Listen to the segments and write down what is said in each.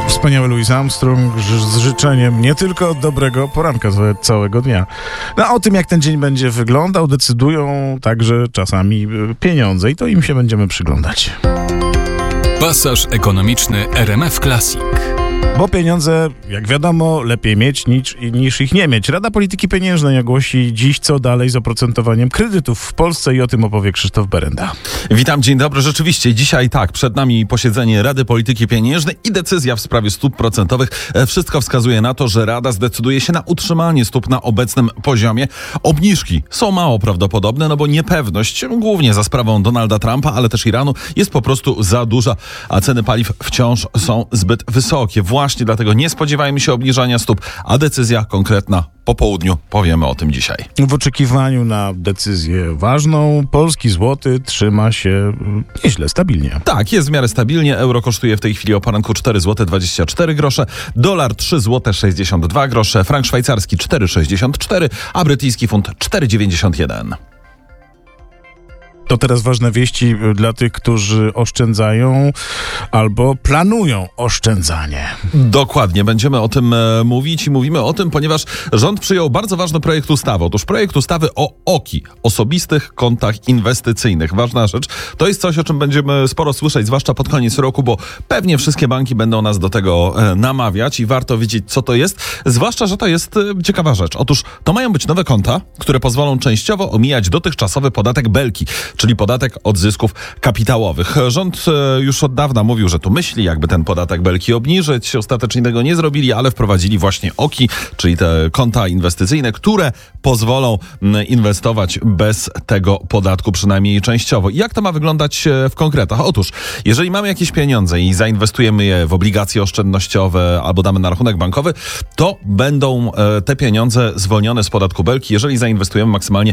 Wspaniały Louis Armstrong z życzeniem nie tylko dobrego poranka całego dnia. No, o tym, jak ten dzień będzie wyglądał, decydują także czasami pieniądze i to im się będziemy przyglądać. Pasaż ekonomiczny RMF Classic. Bo pieniądze, jak wiadomo, lepiej mieć niż ich nie mieć. Rada Polityki Pieniężnej ogłosi dziś, co dalej z oprocentowaniem kredytów w Polsce i o tym opowie Krzysztof Berenda. Witam, dzień dobry. Rzeczywiście, dzisiaj przed nami posiedzenie Rady Polityki Pieniężnej i decyzja w sprawie stóp procentowych. Wszystko wskazuje na to, że Rada zdecyduje się na utrzymanie stóp na obecnym poziomie. Obniżki są mało prawdopodobne, bo niepewność, głównie za sprawą Donalda Trumpa, ale też Iranu, jest po prostu za duża, a ceny paliw wciąż są zbyt wysokie. Właśnie dlatego nie spodziewajmy się obniżania stóp, a decyzja konkretna po południu. Powiemy o tym dzisiaj. W oczekiwaniu na decyzję ważną, polski złoty trzyma się nieźle, stabilnie. Tak, jest w miarę stabilnie. Euro kosztuje w tej chwili o poranku 4,24 zł, dolar 3,62 zł, frank szwajcarski 4,64, a brytyjski funt 4,91. To teraz ważne wieści dla tych, którzy oszczędzają albo planują oszczędzanie. Dokładnie, będziemy o tym mówić i mówimy o tym, ponieważ rząd przyjął bardzo ważny projekt ustawy. Otóż projekt ustawy o OKI, osobistych kontach inwestycyjnych. Ważna rzecz. To jest coś, o czym będziemy sporo słyszeć, zwłaszcza pod koniec roku, bo pewnie wszystkie banki będą nas do tego namawiać i warto wiedzieć, co to jest. Zwłaszcza, że to jest ciekawa rzecz. Otóż to mają być nowe konta, które pozwolą częściowo omijać dotychczasowy podatek Belki, czyli podatek od zysków kapitałowych. Rząd już od dawna mówił, że tu myśli, jakby ten podatek Belki obniżyć. Ostatecznie tego nie zrobili, ale wprowadzili właśnie OKI, czyli te konta inwestycyjne, które pozwolą inwestować bez tego podatku, przynajmniej częściowo. I jak to ma wyglądać w konkretach? Otóż, jeżeli mamy jakieś pieniądze i zainwestujemy je w obligacje oszczędnościowe albo damy na rachunek bankowy, to będą te pieniądze zwolnione z podatku Belki, jeżeli zainwestujemy maksymalnie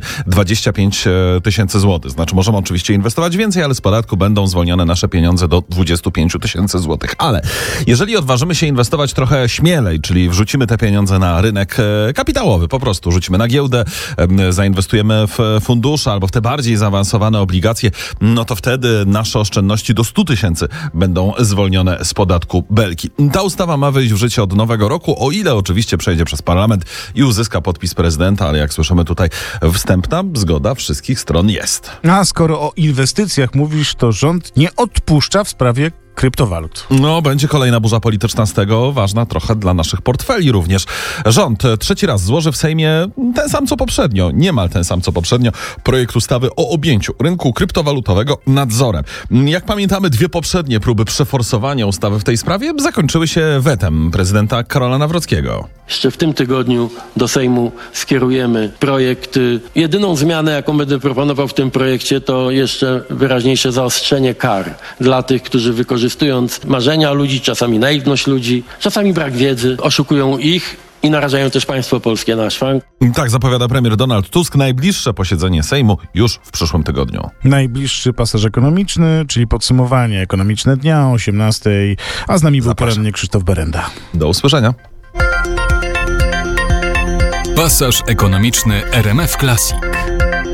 25 tysięcy złotych. Znaczy, możemy oczywiście inwestować więcej, ale z podatku będą zwolnione nasze pieniądze do 25 tysięcy złotych. Ale jeżeli odważymy się inwestować trochę śmielej, czyli wrzucimy te pieniądze na rynek kapitałowy, po prostu rzucimy na giełdę, zainwestujemy w fundusze albo w te bardziej zaawansowane obligacje, no to wtedy nasze oszczędności do 100 tysięcy będą zwolnione z podatku Belki. Ta ustawa ma wejść w życie od nowego roku, o ile oczywiście przejdzie przez parlament i uzyska podpis prezydenta, ale jak słyszymy tutaj, wstępna zgoda wszystkich stron jest. A skoro o inwestycjach mówisz, to rząd nie odpuszcza w sprawie kryptowalut. No, będzie kolejna burza polityczna z tego, ważna trochę dla naszych portfeli również. Rząd trzeci raz złoży w Sejmie ten sam co poprzednio, niemal ten sam co poprzednio, projekt ustawy o objęciu rynku kryptowalutowego nadzorem. Jak pamiętamy, dwie poprzednie próby przeforsowania ustawy w tej sprawie zakończyły się wetem prezydenta Karola Nawrockiego. Jeszcze w tym tygodniu do Sejmu skierujemy projekt. Jedyną zmianę, jaką będę proponował w tym projekcie, to jeszcze wyraźniejsze zaostrzenie kar dla tych, którzy wykorzystując marzenia ludzi, czasami naiwność ludzi, czasami brak wiedzy, oszukują ich i narażają też państwo polskie na szwank. Tak zapowiada premier Donald Tusk. Najbliższe posiedzenie Sejmu już w przyszłym tygodniu. Najbliższy pasaż ekonomiczny, czyli podsumowanie ekonomiczne dnia o 18:00, a z nami był poranny Krzysztof Berenda. Do usłyszenia. Pasaż ekonomiczny RMF Classic.